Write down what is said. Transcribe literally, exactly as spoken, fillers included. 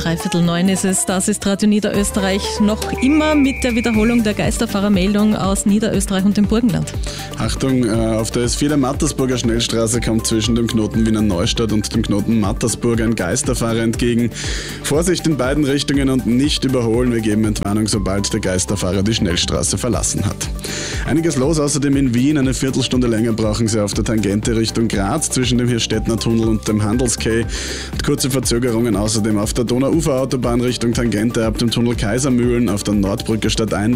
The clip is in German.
Dreiviertel neun ist es. Das ist Radio Niederösterreich. Noch immer mit der Wiederholung der Geisterfahrermeldung aus Niederösterreich und dem Burgenland. Achtung, auf der S vier der Mattersburger Schnellstraße kommt zwischen dem Knoten Wiener Neustadt und dem Knoten Mattersburg ein Geisterfahrer entgegen. Vorsicht in beiden Richtungen und nicht überholen. Wir geben Entwarnung, sobald der Geisterfahrer die Schnellstraße verlassen hat. Einiges los außerdem in Wien. Eine Viertelstunde länger brauchen Sie auf der Tangente Richtung Graz zwischen dem Hirstettner Tunnel und dem Handelskay. Kurze Verzögerungen außerdem auf der Donauuferautobahn Richtung Tangente ab dem Tunnel Kaisermühlen, auf der Nordbrücke Stadteinwärts